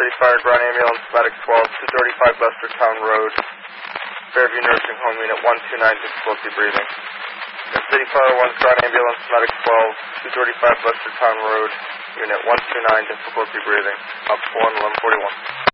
City Fire, Ground Ambulance, Medic 12, 235 Lestertown Road, Fairview Nursing Home, Unit 129, difficulty breathing. City Fire 1, Ground Ambulance, Medic 12, 235 Lestertown Road, Unit 129, difficulty breathing. Up 1, 1141.